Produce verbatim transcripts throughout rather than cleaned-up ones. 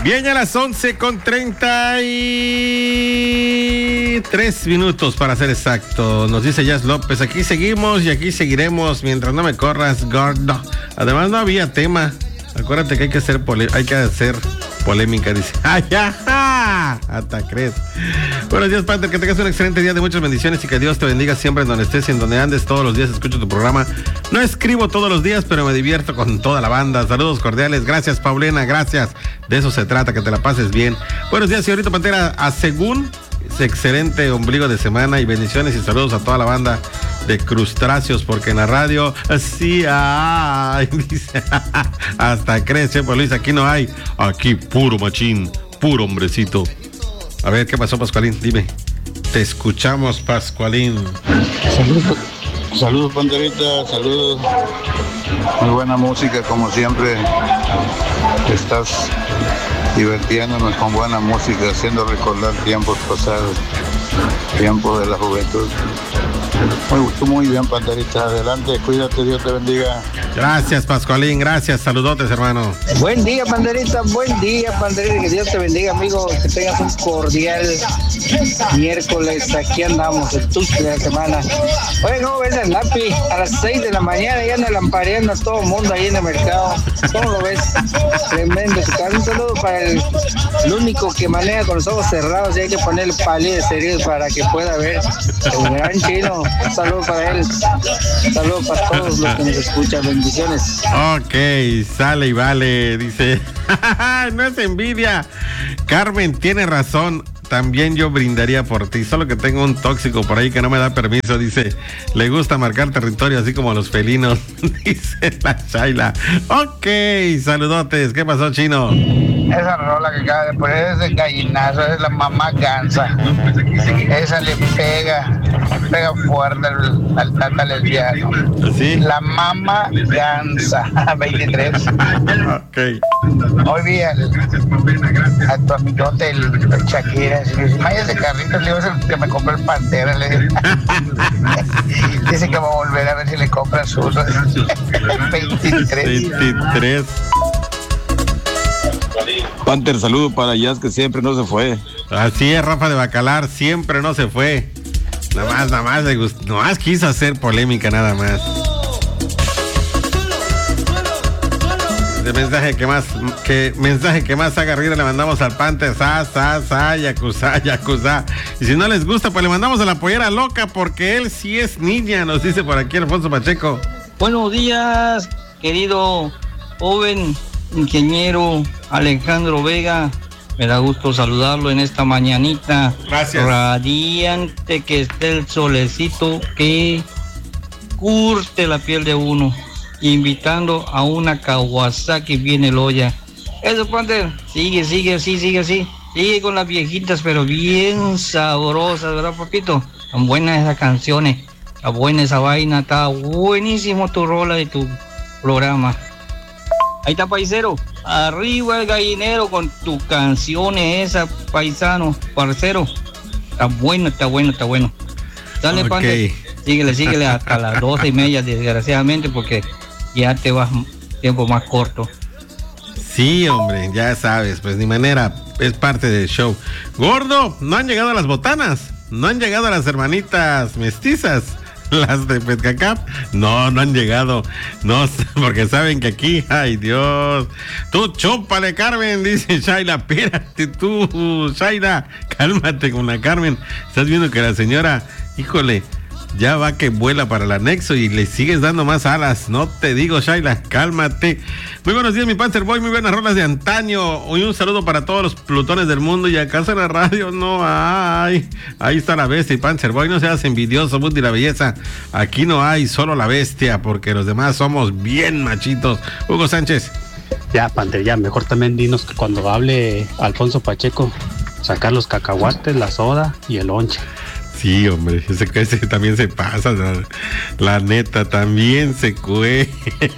Bien, a las once con treinta y tres minutos para ser exacto. Nos dice Jazz López, aquí seguimos y aquí seguiremos mientras no me corras, gordo. Además no había tema. Acuérdate que hay que hacer pole- hay que hacer polémica, dice. ¡Ay, ajá! Hasta crees. Buenos días, Panther, que tengas un excelente día de muchas bendiciones y que Dios te bendiga siempre en donde estés y en donde andes. Todos los días escucho tu programa. No escribo todos los días, pero me divierto con toda la banda. Saludos cordiales. Gracias, Paulina, gracias. De eso se trata, que te la pases bien. Buenos días, señorita Pantera. A según excelente ombligo de semana y bendiciones y saludos a toda la banda de Crustáceos, porque en la radio sí hay, dice, hasta crees, Chepo Luis, aquí no hay, aquí puro machín, puro hombrecito. A ver, ¿qué pasó, Pascualín? Dime. Te escuchamos, Pascualín. Saludos, saludos, Panterita, saludos. Muy buena música, como siempre. Estás divirtiéndonos con buena música, haciendo recordar tiempos pasados, tiempos de la juventud. Muy, muy bien, Panterita, adelante, cuídate, Dios te bendiga. Gracias, Pascualín, gracias, saludotes, hermano. Buen día, Panderita, buen día, Panderita, que Dios te bendiga, amigo, que tengas un cordial miércoles, aquí andamos, el tuche de la semana. Oye, ¿cómo ves el lápiz? A las seis de la mañana ya anda lampareando a todo el mundo ahí en el mercado. ¿Cómo lo ves? Tremendo. Un saludo para el, el único que maneja con los ojos cerrados y hay que ponerle palillos heridos para que pueda ver. El gran Chino, un saludo para él. Un saludo para todos los que nos escuchan. Bendiciones. Ok, sale y vale, dice. No es envidia. Carmen tiene razón. También yo brindaría por ti, solo que tengo un tóxico por ahí que no me da permiso, dice. Le gusta marcar territorio así como los felinos, dice la Shaila. Ok, saludotes. ¿Qué pasó, Chino? Esa rola que acaba de poner es de gallinazo, es la mamá gansa. Esa le pega, le pega fuerte al, al tata lesbiano. ¿Sí? La mamá gansa, veintitrés. Ok. Hoy vi al, a tu amigote, el, el Shakira. Vaya ese carrito, le digo, es el que me compró el Pantera. Le dice. Dice que va a volver a ver si le compra su veintitrés. veintitrés. Panther, saludo para Jazz, que siempre no se fue. Así es, Rafa de Bacalar, siempre no se fue. Nada más, nada más le gustó, nada más quiso hacer polémica, nada más. El mensaje que más, que mensaje que más haga reír le mandamos al Panther, sa, sa, sa, yakuza, yakuza. Y si no les gusta, pues le mandamos a la pollera loca, porque él sí es niña, nos dice por aquí Alfonso Pacheco. Buenos días, querido joven ingeniero Alejandro Vega. Me da gusto saludarlo en esta mañanita. Gracias. Radiante que esté el solecito que curte la piel de uno. Invitando a una Kawasaki bien eloya. Eso, Panther, sigue, sigue así, sigue así. Sigue con las viejitas, pero bien sabrosas, ¿verdad, papito? Tan buenas esas canciones. Está buena esa vaina, está buenísimo tu rola de tu programa. Ahí está, paisero. Arriba el gallinero con tus canciones esas, paisano, parcero. Está bueno, está bueno, está bueno. Dale, okay. Panther. Síguele, síguele hasta las doce y media, desgraciadamente, porque ya te vas tiempo más corto. Sí, hombre, ya sabes, pues ni manera, es parte del show. Gordo, no han llegado las botanas, no han llegado las hermanitas mestizas, las de Petcacap, no, no han llegado, no, porque saben que aquí, ay Dios, tú chúpale, Carmen, dice Shaila, espérate tú, Shaila, cálmate con la Carmen, estás viendo que la señora, híjole, ya va que vuela para el anexo y le sigues dando más alas. No te digo, Shaila, cálmate. Muy buenos días, mi Panzer Boy, muy buenas rolas de antaño. Hoy un saludo para todos los plutones del mundo. Y acaso en la radio no hay. Ahí está la bestia y Panzer Boy, no seas envidioso, Buti la belleza. Aquí no hay, solo la bestia, porque los demás somos bien machitos. Hugo Sánchez. Ya, Panzer, ya, mejor también dinos que cuando hable Alfonso Pacheco, sacar los cacahuates, la soda y el lonche. Sí, hombre, ese, ese también se pasa, la, la neta, también se cuelga.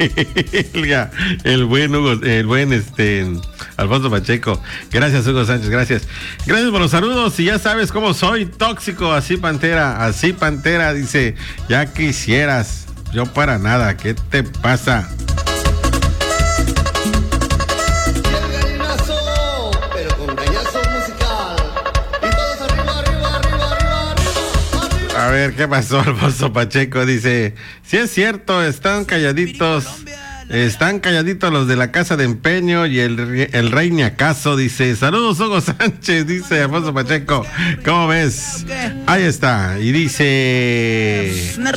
El buen Hugo, el buen este Alfonso Pacheco. Gracias, Hugo Sánchez, gracias. Gracias por los saludos y ya sabes cómo soy, tóxico, así Pantera, así Pantera, dice, ya quisieras, yo para nada, ¿qué te pasa? ver, ¿qué pasó, Alfonso Pacheco? Dice, si es cierto, están calladitos, están calladitos los de la casa de empeño y el, el rey ni acaso, dice, saludos Hugo Sánchez, dice Alfonso Pacheco, ¿cómo ves? Ahí está, y dice...